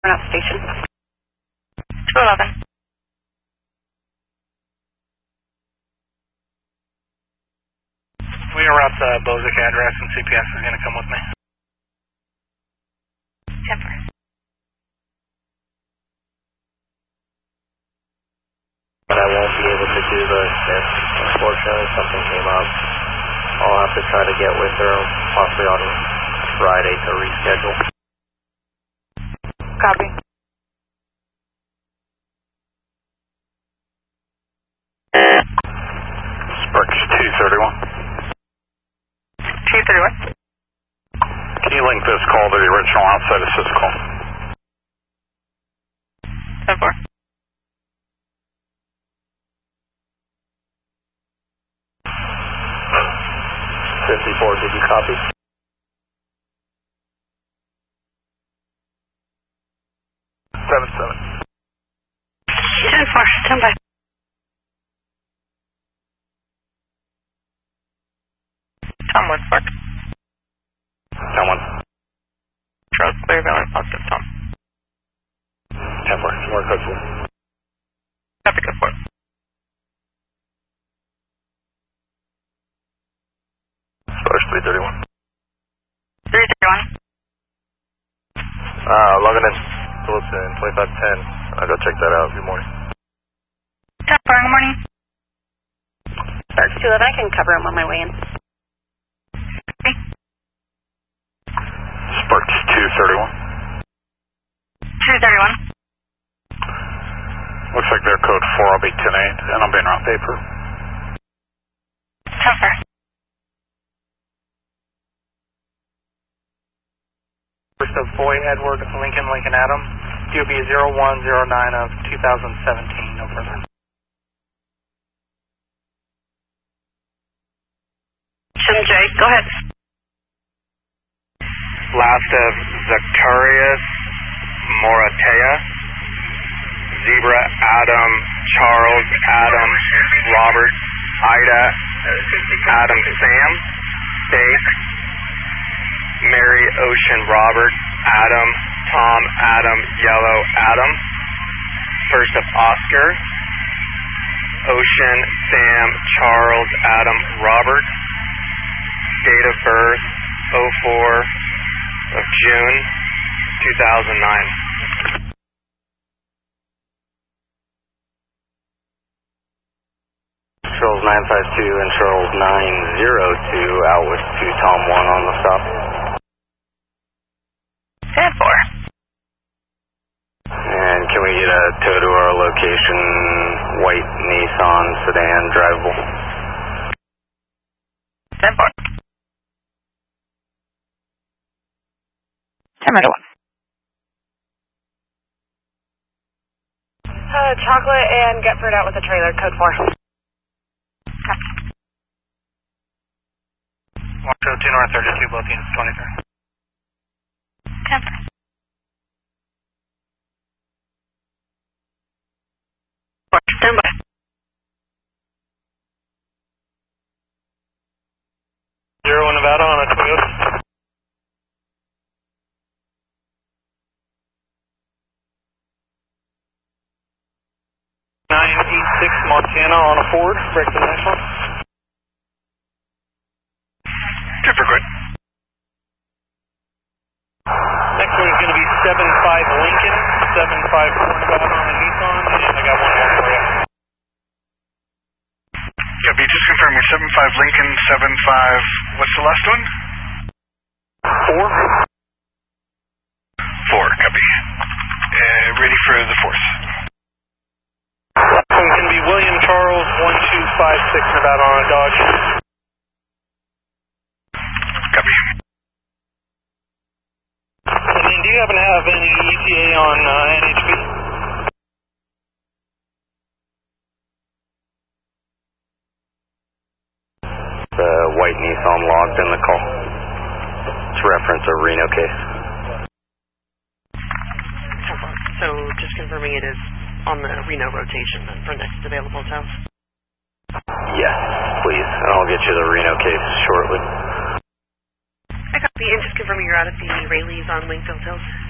We're not station. 211. We are at the Bozic address and CPS is going to come with me. 10-4. But I won't be able to do the shift. Unfortunately, something came up. I'll have to try to get with her, possibly on Friday to reschedule. Copy. Sparks 231. 231. Can you link this call to the original outside assist call? 10-4. Did you copy? 7-7. 10-4. Stand by. Tom 1 Spark. Tom 1. Charles clear, valid, positive, Tom. 10-4. More code 4. Copy, code 4. Sparks 331. 331. Logging in. Phillipson 2510. I'll go check that out. Good morning. 10-4, good morning. Sparks 211, I can cover him on my way in. Sparks 231. 231. Looks like they're code 4. I'll be 10-8 and I'm being on paper. 10-4. First of Boy, Edward, Lincoln, Lincoln, Adam. DOB 0109 of 2017. No further. J, go ahead. Last of Zacarias Moratea. Zebra, Adam, Charles, Adam, Robert, Ida, Adam, Sam, Steak, Mary, Ocean, Robert, Adam, Tom, Adam, Yellow, Adam. First of Oscar, Ocean, Sam, Charles, Adam, Robert. Date of birth, 04 of June, 2009. Charles 952 and Charles 902 out with 2 Tom 1 on the stop. 10-4. And can we get a tow to our location, white Nissan sedan, drivable? 10-4. 10-1. Chocolate and Getford out with a trailer, code 4. Walk 2 North 32, both units 23. 10-4. Stand by. Zero in Nevada on a Toyota. Montana on a Ford, break the next one. Super good. Next one is going to be 75 Lincoln, 75 Nevada on a Nissan, and I got one more for you. Copy, just confirming 75 Lincoln, 75, what's the last one? 4. 4, copy. Ready for the 4th. So it's going to be William Charles, 1256 Nevada on a Dodge. Copy. And then do you happen to have any ETA on NHP? The white Nissan logged in the call. It's reference a Reno case. So just confirming it is on the Reno rotation then for next available tow. Yes, please. And I'll get you the Reno case shortly. I copy, and just confirming you're out at the Rayleighs on Wingfield Hills.